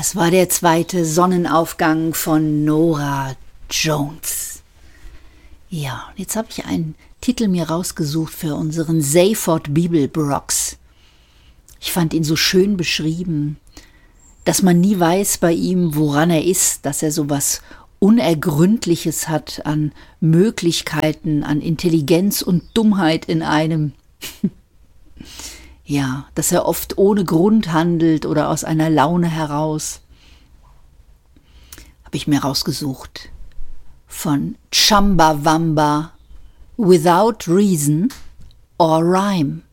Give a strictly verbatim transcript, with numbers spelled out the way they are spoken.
Das war der zweite Sonnenaufgang von Norah Jones. Ja, jetzt habe ich einen Titel mir rausgesucht für unseren Seeford Bibelbrox. Ich fand ihn so schön beschrieben, dass man nie weiß bei ihm, woran er ist, dass er so was Unergründliches hat an Möglichkeiten, an Intelligenz und Dummheit in einem. Ja, dass er oft ohne Grund handelt oder aus einer Laune heraus. Habe ich mir rausgesucht. Von Chumbawamba, Without Reason or Rhyme.